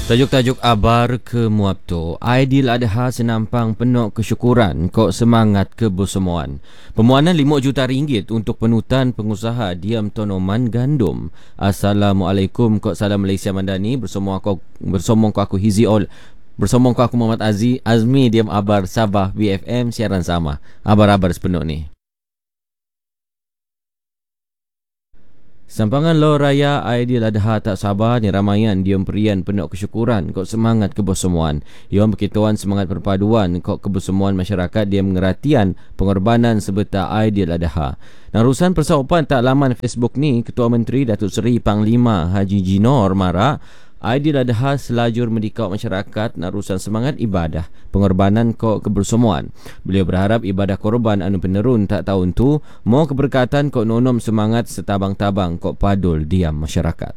Tajuk-tajuk abar ke muabto. Aidiladha senampang penuh kesyukuran kok semangat kebersamaan. Permohonan RM5 juta untuk penutan pengusaha diam tanaman gandum. Assalamualaikum kok salam Malaysia Mandani bersama aku Hizi Ol. Bersama aku Muhammad Azmi diam abar Sabah BFM siaran sama. Abar-abar sepenuh ni. Sampangan Lo Raya Aidiladha tak sabar ni ramaian diam perian penuh kesyukuran kok semangat kebersamaan. Iom berkituan semangat perpaduan kok kebersamaan masyarakat dia mengertian pengorbanan sebetar Aidiladha. Narusan persaupan tak laman Facebook ni, Ketua Menteri Datuk Seri Panglima Haji Jinor Mara Aidiladha selajur mendikau masyarakat narusan semangat ibadah pengorbanan kok kebersamaan. Beliau berharap ibadah korban anu penerun tak tahun tu mau keberkatan kok nonom semangat setabang-tabang kok padul diam masyarakat.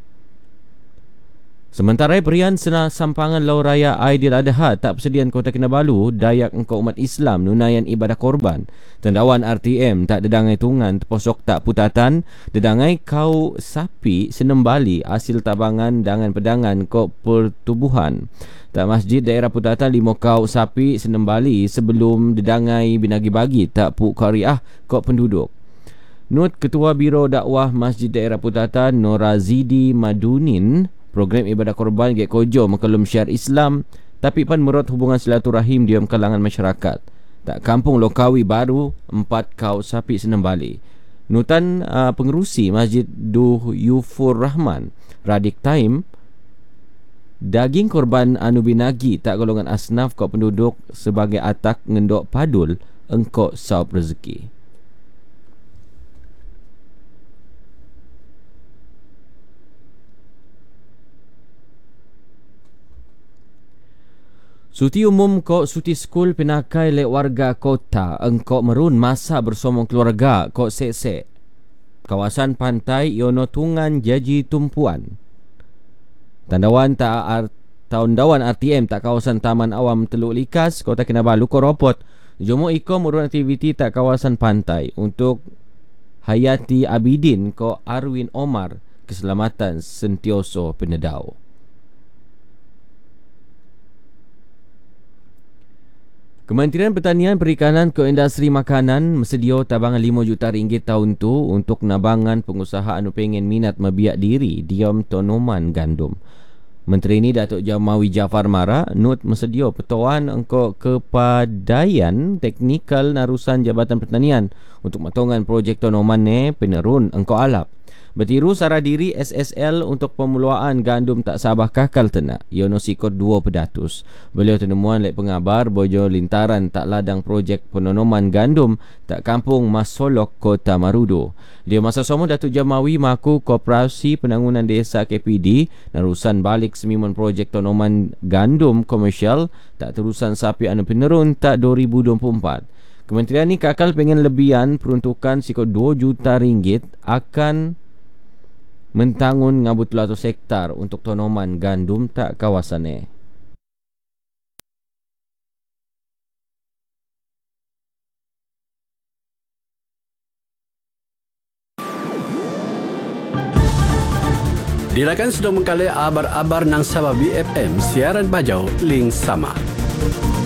Sementara perian sampangan Lau Raya Aidiladha tak persediaan Kota Kinabalu dayak engkau umat Islam nunayan ibadah korban. Tendawan RTM tak dedangai tungan terposok tak putatan, dedangai kau sapi senembali hasil tabangan dangan pedangan kok pertubuhan. Tak masjid daerah putatan 5 kau sapi senembali sebelum dedangai binagi-bagi tak pu kariah kok penduduk. Nut Ketua Biro Dakwah Masjid Daerah Putatan Norazidi Madunin, program ibadah korban gek kojo maklum syiar Islam tapi pan merot hubungan silaturahim diam kalangan masyarakat. Tak kampung Lokawi baru 4 kau sapi senembali. Nutan pengerusi Masjid Yufur Rahman Radik Taim, daging korban anu binagi tak golongan asnaf kau penduduk sebagai atak ngendok padul engkau saup rezeki. Suti umum kok suti skul pinakai lek warga kota engkau merun masa bersama keluarga kok sek-sek. Kawasan pantai Yono Tungan Jaji Tumpuan. Tandawan RTM tak kawasan Taman Awam Teluk Likas Kota Kinabalu kok ropot. Jomo iko merun aktiviti tak kawasan pantai untuk Hayati Abidin kok Arwin Omar keselamatan sentioso penedau. Kementerian Pertanian Perikanan ke Industri Makanan mesedia tabangan RM5 juta tahun tu untuk nabangan pengusaha anu pengen minat mebiak diri diam tanaman gandum. Menteri ini Datuk Jamawi Jaafar Mara nut mesedia petuan engkau kepadaian teknikal narusan Jabatan Pertanian untuk matongan projek tanaman ne penerun engkau alap. Bertiru sarah diri SSL untuk pemuluaan gandum tak sabah kakal tenak. Yono sikot 2 pedatus. Beliau tenemuan lek pengabar bojo lintaran tak ladang projek penanaman gandum tak kampung Masolok Kota Marudu. Dia masa somo Datuk Jamawi maku Koperasi Penangunan Desa KPD narusan balik semimun projek tanaman gandum komersial tak terusan sapi anu penerun tak 2024. Kementerian ni kakal pengen lebihan peruntukan sikot RM2 juta akan mentangun ngabut 200 hektar untuk tanaman gandum tak kawasannya. Dilakan sudah mengkali abar-abar nang Sabah BFM siaran bajau link sama.